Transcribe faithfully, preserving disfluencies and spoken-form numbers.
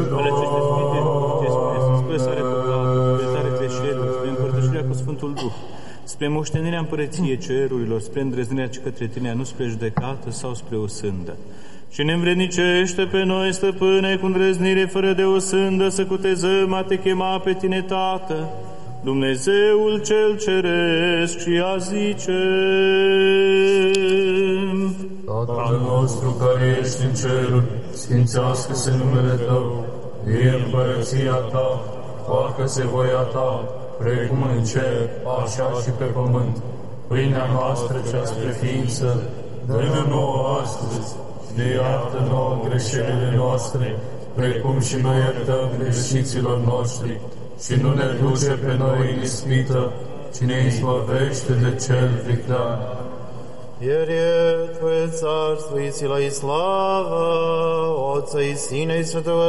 ale ce te smite, te spune, spre sare cu blatul, spre tare greșelul, spre împărtășirea cu Sfântul Duh, spre moștenirea împărăției cerurilor, spre îndrăznirea ce către tine, nu spre judecată sau spre o sândă. Și ne învrednicește pe noi, stăpâne, cu îndrăznire fără de o sândă, să cutezăm a te chema pe tine, Tată, Dumnezeul cel ceresc, și a zicem: Tatăl nostru care ești în ceruri, sfințească-se numele Tău, vie împărăția Ta, facă-se voia Ta, precum în cer, așa și pe pământ. Pâinea noastră cea spre ființă, dă-ne nouă astăzi, ne iartă nouă greșelile noastre, precum și noi iertăm greșiților noștri, și nu ne duce pe noi în ispită, ci ne izbăvește de cel viclean. Jer je Tvoje carstvo i sila i slava, Otca i Sina i Svetog